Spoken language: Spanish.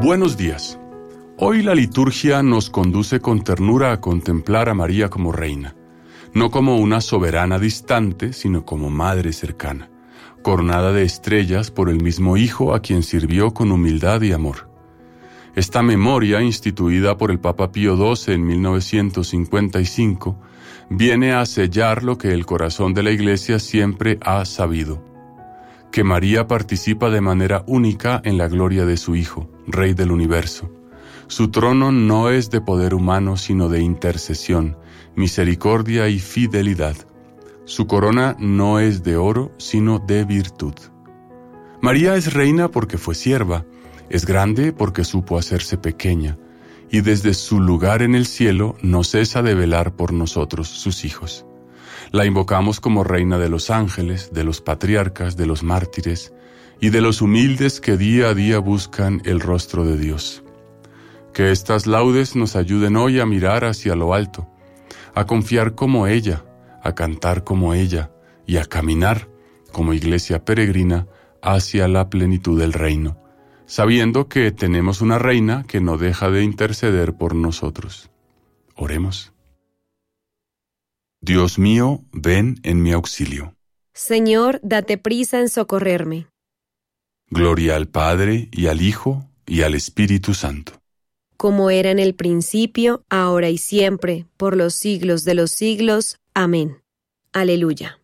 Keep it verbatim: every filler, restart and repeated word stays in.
Buenos días. Hoy la liturgia nos conduce con ternura a contemplar a María como reina, no como una soberana distante, sino como madre cercana, coronada de estrellas por el mismo Hijo a quien sirvió con humildad y amor. Esta memoria, instituida por el Papa Pío doce en mil novecientos cincuenta y cinco, viene a sellar lo que el corazón de la Iglesia siempre ha sabido: que María participa de manera única en la gloria de su Hijo, Rey del universo. Su trono no es de poder humano, sino de intercesión, misericordia y fidelidad. Su corona no es de oro, sino de virtud. María es reina porque fue sierva, es grande porque supo hacerse pequeña, y desde su lugar en el cielo no cesa de velar por nosotros, sus hijos. La invocamos como reina de los ángeles, de los patriarcas, de los mártires y de los humildes que día a día buscan el rostro de Dios. Que estas laudes nos ayuden hoy a mirar hacia lo alto, a confiar como ella, a cantar como ella y a caminar como iglesia peregrina hacia la plenitud del reino, sabiendo que tenemos una reina que no deja de interceder por nosotros. Oremos. Dios mío, ven en mi auxilio. Señor, date prisa en socorrerme. Gloria al Padre, y al Hijo, y al Espíritu Santo. Como era en el principio, ahora y siempre, por los siglos de los siglos. Amén. Aleluya.